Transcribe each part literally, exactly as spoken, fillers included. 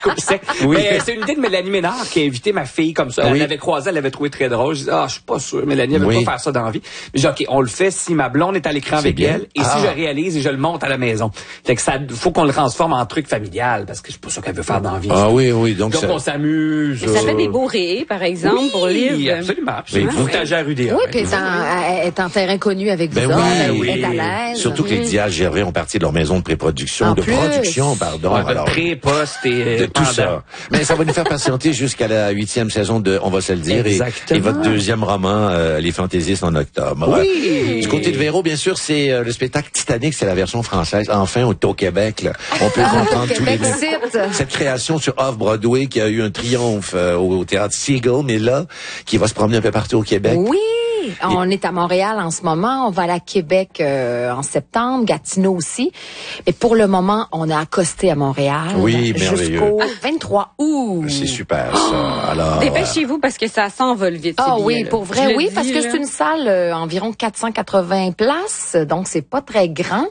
coupe sec. Oui. Mais, c'est une idée de Mélanie Ménard qui a invité ma fille comme ça. Elle oui. l'avait croisée, elle l'avait trouvé très drôle. Je dis, ah, je suis pas sûr. Mélanie, elle veut oui. pas faire ça dans la vie. Mais j'ai dit, OK, on le fait si ma blonde est à l'écran c'est avec bien. elle et ah. si je réalise et je le monte à la maison. Fait que ça, faut qu'on le transforme en truc familial parce que je suis pas sûr qu'elle veut faire dans la vie. Ah oui, oui. Donc, donc ça... on s'amuse. Et ça fait des beaux rayés, par exemple, oui, pour lire. Oui, absolument. absolument. Vous êtes à Rudéa. Oui, puis elle est en terrain connu avec ben vous oui, elle oui. est à l'aise. Surtout que les Diaz Gervais ont parti de leur maison de pré-production, en de plus. production, pardon. Ouais, alors, pré, post et de tout ça. Mais ça va nous faire patienter jusqu'à la huitième saison de On va se le dire et, et votre deuxième roman, euh, Les Fantaisistes en octobre. Oui. Du côté de Véro, bien sûr, c'est euh, le spectacle Titanic, c'est la version française. Enfin, on est au Québec. Là. On peut ah, comprendre tous les cette création sur Off-Broadway qui a eu un triomphe euh, au, au théâtre Seagull, mais là, qui va se promener un peu partout au Québec. Oui. On est à Montréal en ce moment. On va aller à Québec euh, en septembre, Gatineau aussi. Mais pour le moment, on a accosté à Montréal. Oui, merveilleux. Jusqu'au vingt-trois août. C'est super, ça. Oh! Alors, dépêchez-vous parce que ça s'envole vite. Ah oh, oui, pour vrai, oui, dis, parce que là. c'est une salle euh, environ quatre cent quatre-vingts places, donc c'est pas très grand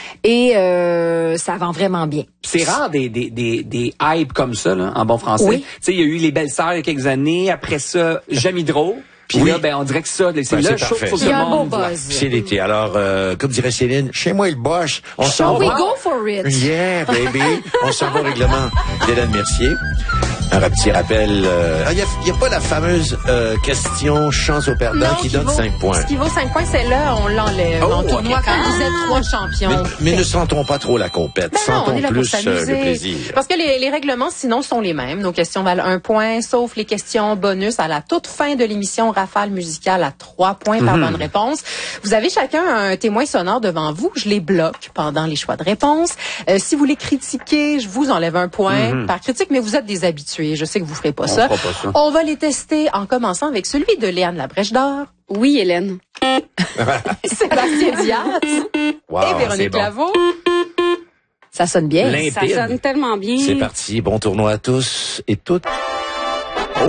et euh, ça vend vraiment bien. C'est rare des des des des hypes comme ça là, en bon français. Oui. Tu sais, il y a eu les Belles-Sœurs il y a quelques années. Après ça, Jamidro. Puis oui. là, ben, on dirait que ça, c'est ben, là, c'est faut, faut que il y a le un beau monde buzz. C'est l'été. Alors, euh, comme dirait Céline, chez moi, il boche. On s'en we va. go for it. Yeah, baby. On s'en va au règlement d'Hélène Mercier. Un petit rappel. Il euh, n'y a, y a pas la fameuse euh, question chance au perdant non, qui, qui donne cinq points. Ce qui vaut cinq points, c'est là, on l'enlève. Oh, en tournoi, okay. quand vous êtes trois champions. Mais, mais ne sentons pas trop la compète. Ben non, sentons on est là plus pour euh, le plaisir. Parce que les, les règlements, sinon, sont les mêmes. Nos questions valent un point, sauf les questions bonus à la toute fin de l'émission Rafale musicale à trois points par mm-hmm. bonne réponse. Vous avez chacun un témoin sonore devant vous. Je les bloque pendant les choix de réponse. Euh, si vous les critiquez, je vous enlève un point mm-hmm. par critique, mais vous êtes des habitués. Je sais que vous ferez pas on ça. Pas ça. On va les tester en commençant avec celui de Léane Labrèche d'Or. Oui, Hélène. Sébastien Diaz. Wow, et Véronique bon. Laveau. Ça sonne bien. Limpide. Ça sonne tellement bien. C'est parti. Bon tournoi à tous et toutes. Oh!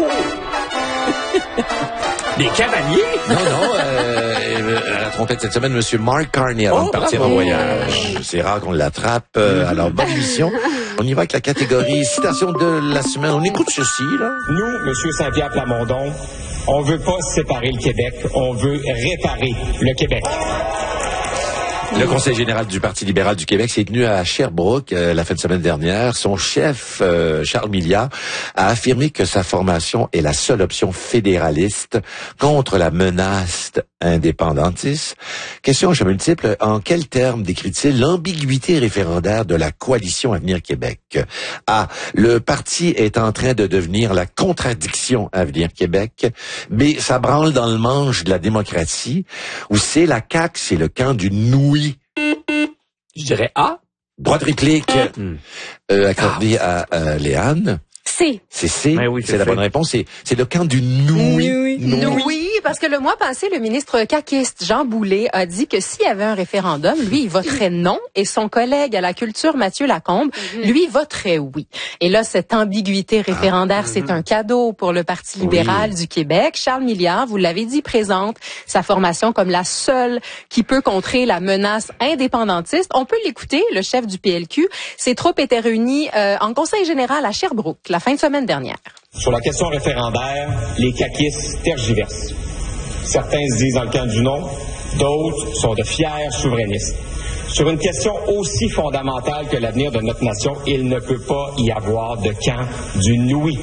Des cavaliers? Non, non, euh, à la trompette cette semaine, Monsieur Mark Carney avant oh, de partir bravo. en voyage. C'est rare qu'on l'attrape. Euh, alors, bonne mission. On y va avec la catégorie citation de la semaine. On écoute ceci, là. Nous, Monsieur Saint-Pierre Plamondon, on veut pas séparer le Québec, on veut réparer le Québec. Le Conseil général du Parti libéral du Québec s'est tenu à Sherbrooke euh, la fin de semaine dernière. Son chef, euh, Charles Milliard, a affirmé que sa formation est la seule option fédéraliste contre la menace indépendantiste. Question je multiple. En quels termes décrit-il l'ambiguïté référendaire de la coalition Avenir Québec? A. Le parti est en train de devenir la contradiction Avenir Québec. B. Ça branle dans le manche de la démocratie. Ou C. La C A Q, c'est le camp du nouilles. Je dirais A. Droit de réplique mm. euh, accordé ah. à euh, Léane. C. C'est C. Oui, c'est, c'est la bonne réponse. C'est, c'est le camp du nouilles. Oui, oui. oui, parce que le mois passé, le ministre caquiste Jean Boulet a dit que s'il y avait un référendum, lui, il voterait non, et son collègue à la culture, Mathieu Lacombe, mm-hmm. lui, voterait oui. Et là, cette ambiguïté référendaire, ah, c'est mm-hmm. un cadeau pour le Parti libéral oui. du Québec. Charles Milliard, vous l'avez dit, présente sa formation comme la seule qui peut contrer la menace indépendantiste. On peut l'écouter, le chef du P L Q. Ses troupes étaient réunies euh, en conseil général à Sherbrooke la fin de semaine dernière. Sur la question référendaire, les caquistes tergiversent. Certains se disent dans le camp du non, d'autres sont de fiers souverainistes. Sur une question aussi fondamentale que l'avenir de notre nation, il ne peut pas y avoir de camp du nouilles.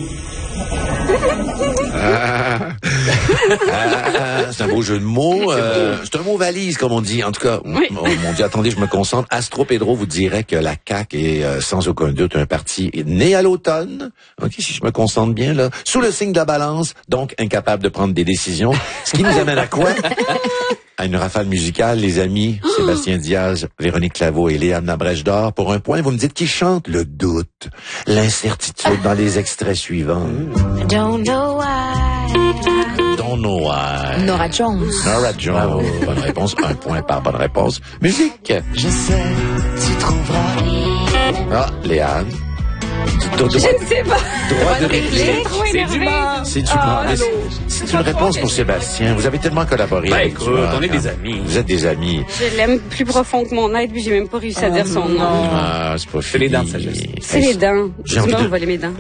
Ah, ah, c'est un beau jeu de mots. Euh, c'est un mot valise, comme on dit. En tout cas, oui. on, on dit, attendez, je me concentre. Astro Pedro vous dirait que la C A Q est euh, sans aucun doute un parti né à l'automne. Ok, si je me concentre bien là, sous le signe de la balance, donc incapable de prendre des décisions. Ce qui nous amène à quoi? À une rafale musicale, les amis, oh. Sébastien Diaz, Véronique Laveau et Léane Labrèche d'Or. Pour un point, vous me dites qui chante le doute, l'incertitude dans les extraits suivants. Don't know why. Don't know why. Nora Jones. Nora Jones. Oh. Bonne réponse, un point par bonne réponse. Musique. Je sais, tu trouveras. Ah, Léane. Je ne sais pas. Droit de réplique. C'est du mal. C'est du mal. C'est une réponse pour Sébastien. Vous avez tellement collaboré. Ben avec écoute, Dumas, on est hein. des amis. Vous êtes des amis. Je l'aime plus profond que mon être, puis j'ai même pas réussi à dire son nom. Ah, c'est pas fini. C'est les dents de sagesse. C'est les dents. J'ai envie Dumas de... a volé mes dents.